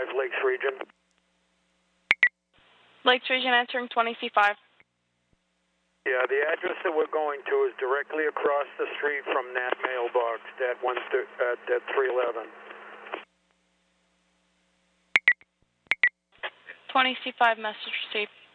Lakes Region. Lakes Region answering 20C5. Yeah, the address that we're going to is directly across the street from that mailbox, that 311. 20C5 message received.